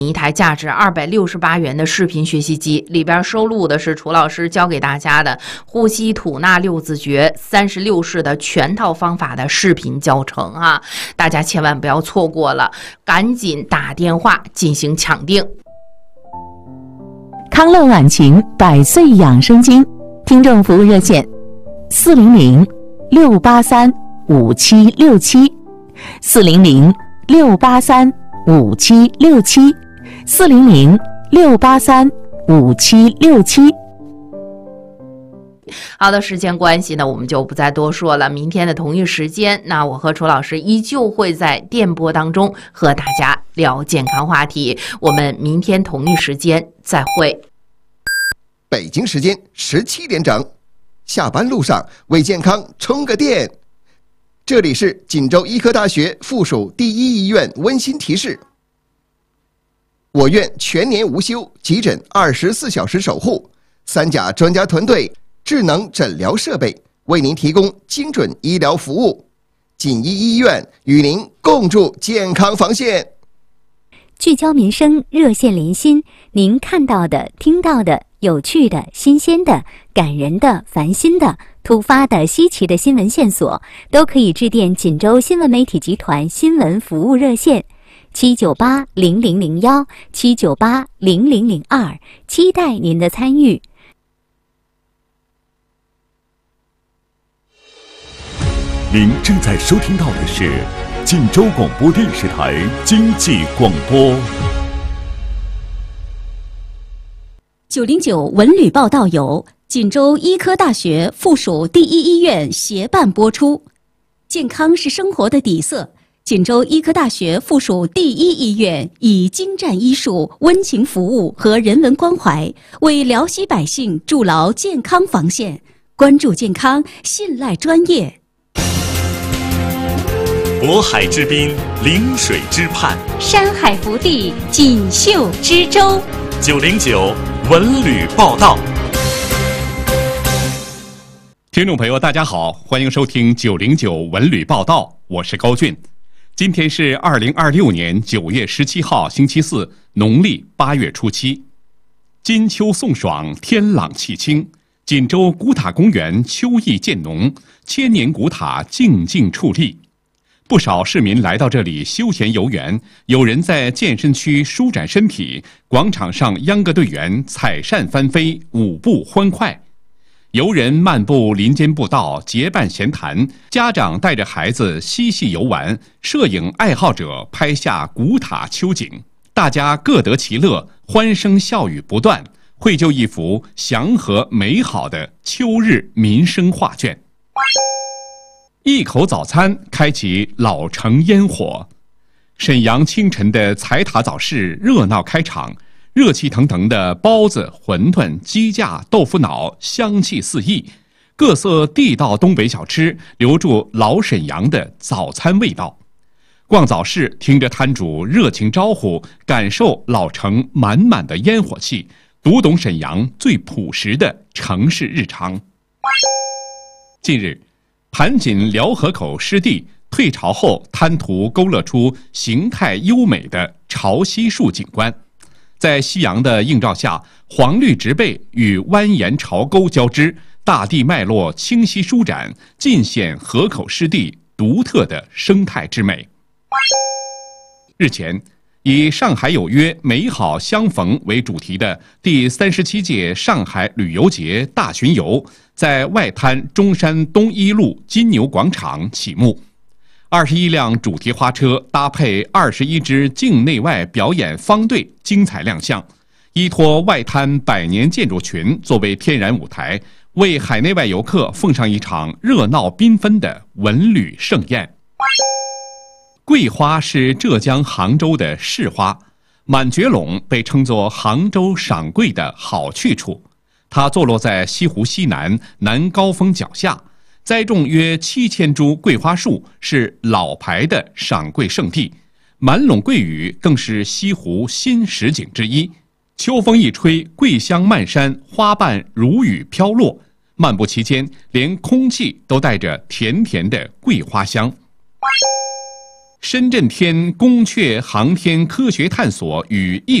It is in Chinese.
一台价值268元的视频学习机，里边收录的是楚老师教给大家的呼吸吐纳六字诀36式的全套方法的视频教程啊！大家千万不要错过了，赶紧打电话进行抢订。 康乐晚晴100岁养生经听众服务热线400-683-5767，400-683-5767。 好的，时间关系呢，我们就不再多说了。明天的同一时间，那我和楚老师依旧会在电波当中和大家聊健康话题。我们明天同一时间再会。 北京时间17点整，下班路上为健康充个电。这里是锦州医科大学附属第一医院温馨提示：我院全年无休，急诊24小时守护，3甲专家团队，智能诊疗设备，为您提供精准医疗服务。锦医医院与您共筑健康防线。 聚焦民生，热线连心，您看到的、听到的、有趣的、新鲜的、感人的、烦心的、突发的、稀奇的新闻线索，都可以致电锦州新闻媒体集团新闻服务热线798-0001、798-0002，期待您的参与。 您正在收听到的是锦州广播电视台经济广播。 909文旅报道由锦州医科大学附属第一医院协办播出。健康是生活的底色，锦州医科大学附属第一医院以精湛医术、温情服务和人文关怀，为辽西百姓筑牢健康防线。关注健康，信赖专业。 渤海之滨，临水之畔， 山海福地，锦绣之州。 909文旅报道。听众朋友大家好，欢迎收听909文旅报道，我是高俊。今天是2026年9月17号星期四，农历8月初7。金秋送爽，天朗气清，锦州古塔公园秋意渐浓，千年古塔静静矗立。不少市民来到这里休闲游园，有人在健身区舒展身体，广场上秧歌队员采扇翻飞，舞步欢快。游人漫步林间步道，结伴闲谈，家长带着孩子嬉戏游玩，摄影爱好者拍下古塔秋景，大家各得其乐，欢声笑语不断，绘就一幅祥和美好的秋日民生画卷。一口早餐开启老城烟火，沈阳清晨的财塔早市热闹开场，热气腾腾的包子、馄饨、鸡架、豆腐脑香气四溢，各色地道东北小吃留住老沈阳的早餐味道。逛早市，听着摊主热情招呼，感受老城满满的烟火气，读懂沈阳最朴实的城市日常。近日，盘锦辽河口湿地退潮后，滩涂勾勒出形态优美的潮汐树景观。在夕阳的映照下，黄绿植被与蜿蜒潮沟交织，大地脉络清晰舒展，尽显河口湿地独特的生态之美。日前，以上海有约美好相逢为主题的第37届上海旅游节大巡游在外滩中山东一路金牛广场启幕。21辆主题花车搭配21支境内外表演方队精彩亮相，依托外滩百年建筑群作为天然舞台，为海内外游客奉上一场热闹缤纷的文旅盛宴。桂花是浙江杭州的市花，满觉陇被称作杭州赏桂的好去处。它坐落在西湖西南南高峰脚下，栽种约7000株桂花树，是老牌的赏桂圣地。满陇桂屿更是西湖新实景之一。秋风一吹，桂香漫山，花瓣如雨飘落。漫步期间，连空气都带着甜甜的桂花香。 深圳天宫阙航天科学探索与艺